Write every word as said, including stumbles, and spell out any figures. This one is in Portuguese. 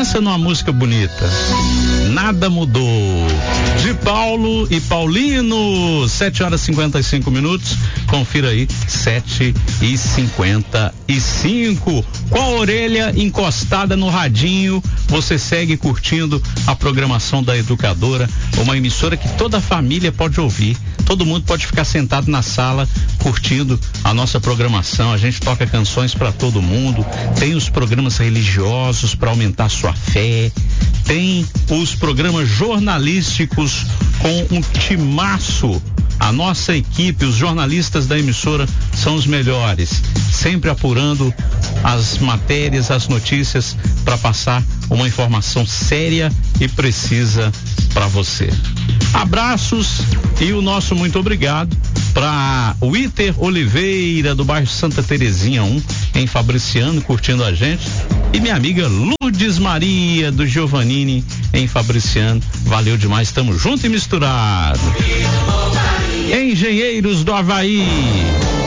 Pensa numa música bonita. Nada mudou. De Paulo e Paulino, sete horas e cinquenta e cinco minutos. Confira aí, sete e cinquenta e cinco. Com a orelha encostada no radinho, você segue curtindo a programação da Educadora, uma emissora que toda a família pode ouvir. Todo mundo pode ficar sentado na sala curtindo a nossa programação. A gente toca canções para todo mundo. Tem os programas religiosos para aumentar sua fé. Tem os programas jornalísticos com um timaço. A nossa equipe, os jornalistas da emissora são os melhores, sempre apurando as matérias, as notícias para passar uma informação séria e precisa para você. Abraços e o nosso muito obrigado para o Iter Oliveira do bairro Santa Terezinha um, em Fabriciano, curtindo a gente, e minha amiga Lourdes Maria do Giovannini em Fabriciano. Valeu demais, tamo junto e misturado. Engenheiros do Havaí,